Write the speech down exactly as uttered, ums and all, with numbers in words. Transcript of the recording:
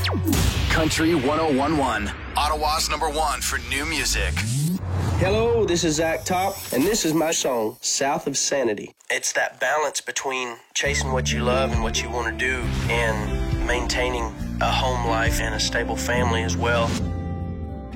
Country ten eleven, Ottawa's number one for new music. Hello, this is Zach Top, and this is my song, South of Sanity. It's that balance between chasing what you love and what you want to do and maintaining a home life and a stable family as well.